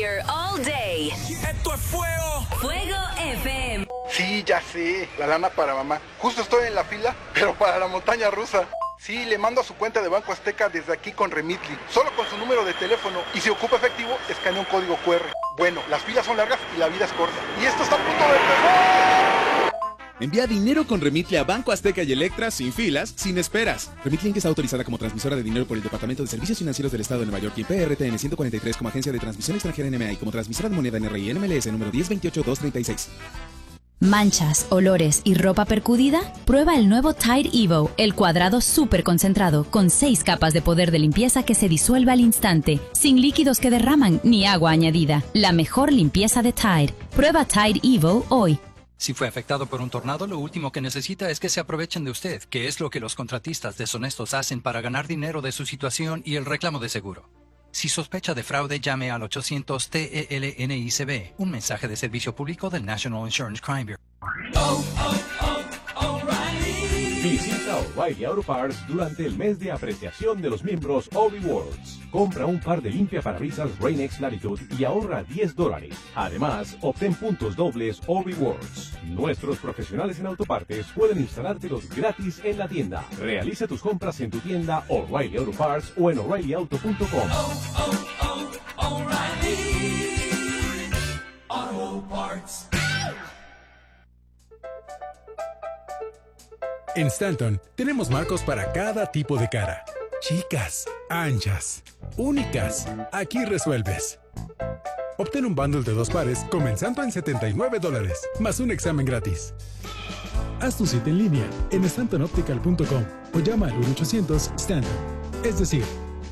Fire all day. ¡Esto es fuego! Fuego FM. Sí, ya sé, la lana para mamá. Justo estoy en la fila, pero para la montaña rusa. Sí, le mando a su cuenta de Banco Azteca desde aquí con Remitly. Solo con su número de teléfono. Y si ocupa efectivo, escanea un código QR. Bueno, las filas son largas y la vida es corta. Y esto está a punto de empezar. Envía dinero con Remitly a Banco Azteca y Electra sin filas, sin esperas. Remitly Inc. está autorizada como transmisora de dinero por el Departamento de Servicios Financieros del Estado de Nueva York y PRTN 143 como agencia de transmisión extranjera NMA y como transmisora de moneda NRI NMLS número 1028236. ¿Manchas, olores y ropa percudida? Prueba el nuevo Tide Evo, el cuadrado súper concentrado, con 6 capas de poder de limpieza que se disuelve al instante, sin líquidos que derraman ni agua añadida. La mejor limpieza de Tide. Prueba Tide Evo hoy. Si fue afectado por un tornado, lo último que necesita es que se aprovechen de usted, que es lo que los contratistas deshonestos hacen para ganar dinero de su situación y el reclamo de seguro. Si sospecha de fraude, llame al 800-TELNICB, un mensaje de servicio público del National Insurance Crime Bureau. Visita O'Reilly Auto Parts durante el mes de apreciación de los miembros O-Rewards. Compra un par de limpiaparabrisas Rain-X Latitude y ahorra $10. Además, obtén puntos dobles O-Rewards. Nuestros profesionales en autopartes pueden instalártelos gratis en la tienda. Realiza tus compras en tu tienda O'Reilly Auto Parts o en O'ReillyAuto.com. O'Reilly Auto Parts. En Stanton tenemos marcos para cada tipo de cara. Chicas, anchas, únicas. Aquí resuelves. Obtén un bundle de 2 pares comenzando en $79, más un examen gratis. Haz tu cita en línea en stantonoptical.com o llama al 1-800-STANTON. Es decir,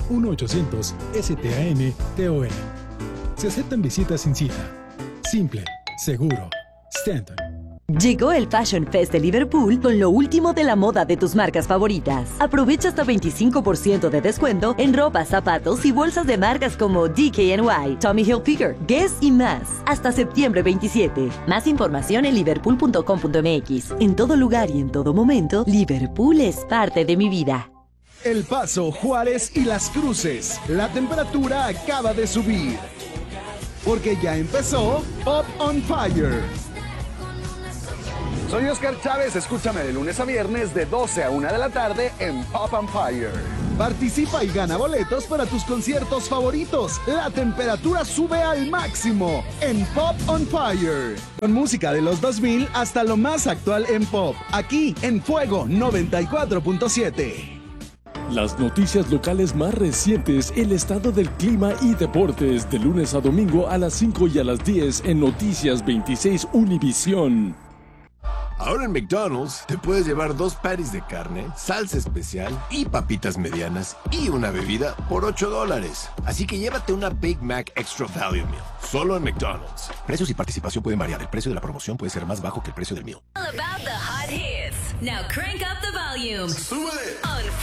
1-800-STANTON. Se aceptan visitas sin cita. Simple, seguro. Stanton. Llegó el Fashion Fest de Liverpool con lo último de la moda de tus marcas favoritas. Aprovecha hasta 25% de descuento en ropa, zapatos y bolsas de marcas como DKNY, Tommy Hilfiger, Guess y más. Hasta septiembre 27. Más información en liverpool.com.mx. En todo lugar y en todo momento, Liverpool es parte de mi vida. El Paso, Juárez y Las Cruces. La temperatura acaba de subir. Porque ya empezó Pop on Fire. Soy Oscar Chávez, escúchame de lunes a viernes de 12 a 1 de la tarde en Pop on Fire. Participa y gana boletos para tus conciertos favoritos. La temperatura sube al máximo en Pop on Fire. Con música de los 2000 hasta lo más actual en pop. Aquí en Fuego 94.7. Las noticias locales más recientes, el estado del clima y deportes, de lunes a domingo a las 5 y a las 10 en Noticias 26 Univisión. Ahora en McDonald's te puedes llevar 2 patties de carne, salsa especial y papitas medianas y una bebida por $8. Así que llévate una Big Mac Extra Value Meal, solo en McDonald's. Precios y participación pueden variar. El precio de la promoción puede ser más bajo que el precio del meal. All about the hot hits. Now crank up the volume. ¡Súbele! On